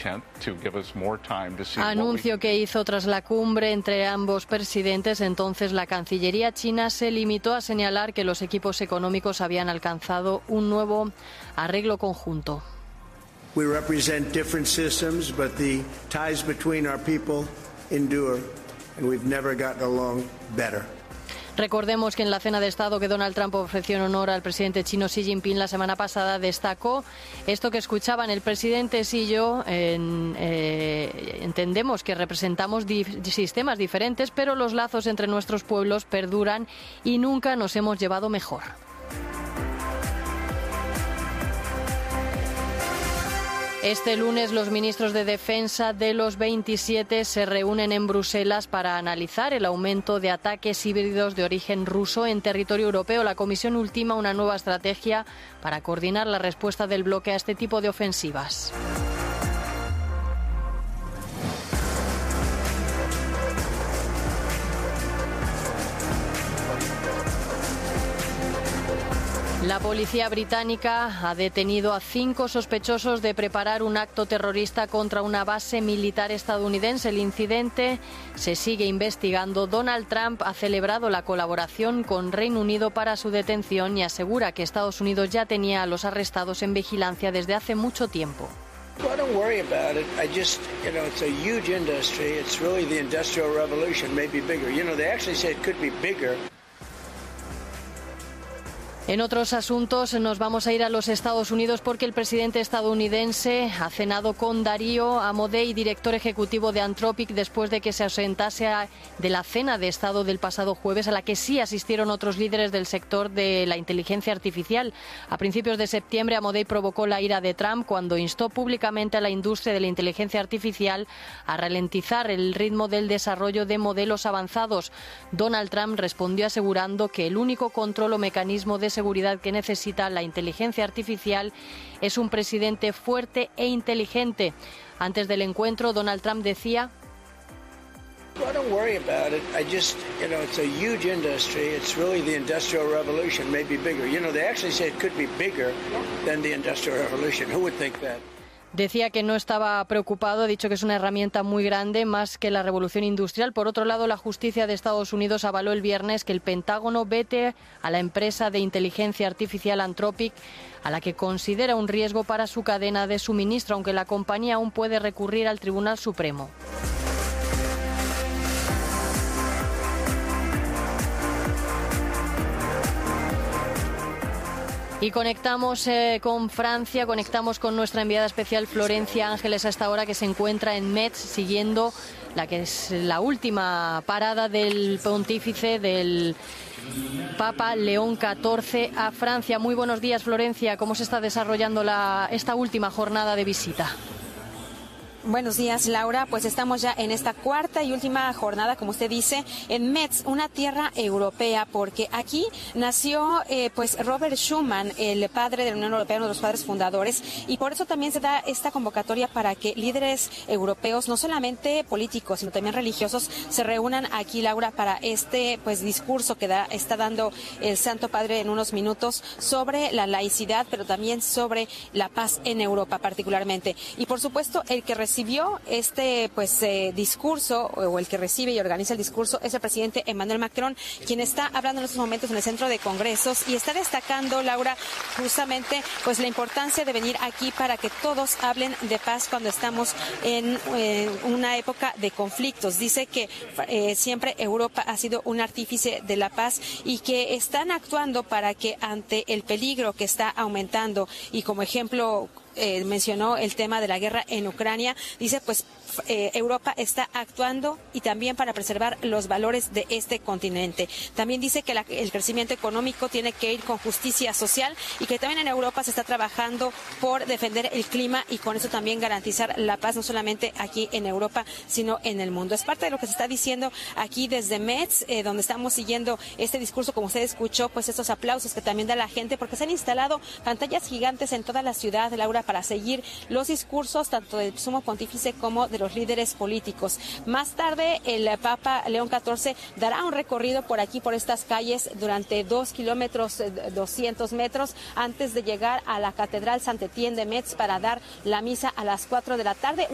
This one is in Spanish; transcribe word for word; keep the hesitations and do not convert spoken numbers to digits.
Anuncio que hizo tras la cumbre entre ambos presidentes. Entonces la Cancillería china se limitó a señalar que los equipos económicos habían alcanzado un nuevo arreglo conjunto. We represent different systems, but the ties between our people endure, and we've never gotten along better. Recordemos que en la cena de Estado que Donald Trump ofreció en honor al presidente chino Xi Jinping la semana pasada destacó esto que escuchaban el presidente Xi y yo. En, eh, entendemos que representamos di- sistemas diferentes, pero los lazos entre nuestros pueblos perduran y nunca nos hemos llevado mejor. Este lunes los ministros de Defensa de los veintisiete se reúnen en Bruselas para analizar el aumento de ataques híbridos de origen ruso en territorio europeo. La Comisión ultima una nueva estrategia para coordinar la respuesta del bloque a este tipo de ofensivas. La policía británica ha detenido a cinco sospechosos de preparar un acto terrorista contra una base militar estadounidense. El incidente se sigue investigando. Donald Trump ha celebrado la colaboración con Reino Unido para su detención y asegura que Estados Unidos ya tenía a los arrestados en vigilancia desde hace mucho tiempo. Well, don't worry about it. I just, you know, it's a huge industry. It's really the Industrial Revolution, maybe bigger. You know, they actually say it could be bigger. En otros asuntos nos vamos a ir a los Estados Unidos porque el presidente estadounidense ha cenado con Darío Amodei, director ejecutivo de Anthropic, después de que se ausentase de la cena de Estado del pasado jueves, a la que sí asistieron otros líderes del sector de la inteligencia artificial. A principios de septiembre, Amodei provocó la ira de Trump cuando instó públicamente a la industria de la inteligencia artificial a ralentizar el ritmo del desarrollo de modelos avanzados. Donald Trump respondió asegurando que el único control o mecanismo de seguridad que necesita la inteligencia artificial es un presidente fuerte e inteligente. Antes del encuentro, Donald Trump decía: Well, don't worry about it. I just, you know, it's a huge industry. It's really the Industrial Revolution, maybe bigger. You know, they actually say it could be bigger than the Industrial Revolution. Who would think that? Decía que no estaba preocupado, ha dicho que es una herramienta muy grande, más que la revolución industrial. Por otro lado, la justicia de Estados Unidos avaló el viernes que el Pentágono vete a la empresa de inteligencia artificial Anthropic, a la que considera un riesgo para su cadena de suministro, aunque la compañía aún puede recurrir al Tribunal Supremo. Y conectamos eh, con Francia, conectamos con nuestra enviada especial Florencia Ángeles a esta hora, que se encuentra en Metz siguiendo la que es la última parada del pontífice, del Papa León catorce a Francia. Muy buenos días, Florencia. ¿Cómo se está desarrollando la, esta última jornada de visita? Buenos días, Laura. Pues estamos ya en esta cuarta y última jornada, como usted dice, en Metz, una tierra europea, porque aquí nació eh, pues Robert Schuman, el padre de la Unión Europea, uno de los padres fundadores, y por eso también se da esta convocatoria para que líderes europeos, no solamente políticos, sino también religiosos, se reúnan aquí, Laura, para este pues discurso que da, está dando el Santo Padre en unos minutos sobre la laicidad, pero también sobre la paz en Europa particularmente. Y por supuesto, el que recibe Recibió este pues eh, discurso, o el que recibe y organiza el discurso, es el presidente Emmanuel Macron, quien está hablando en estos momentos en el centro de congresos y está destacando, Laura, justamente pues la importancia de venir aquí para que todos hablen de paz cuando estamos en eh, una época de conflictos. Dice que eh, siempre Europa ha sido un artífice de la paz y que están actuando para que ante el peligro que está aumentando, y como ejemplo Eh, mencionó el tema de la guerra en Ucrania, dice pues eh, Europa está actuando y también para preservar los valores de este continente. También dice que la, el crecimiento económico tiene que ir con justicia social y que también en Europa se está trabajando por defender el clima y con eso también garantizar la paz, no solamente aquí en Europa, sino en el mundo. Es parte de lo que se está diciendo aquí desde Metz, eh, donde estamos siguiendo este discurso, como usted escuchó, pues estos aplausos que también da la gente, porque se han instalado pantallas gigantes en toda la ciudad, Laura, para seguir los discursos tanto del sumo pontífice como de los líderes políticos. Más tarde, el Papa León catorce dará un recorrido por aquí, por estas calles, durante dos kilómetros, doscientos metros, antes de llegar a la Catedral Saint-Étienne de Metz para dar la misa a las cuatro de la tarde.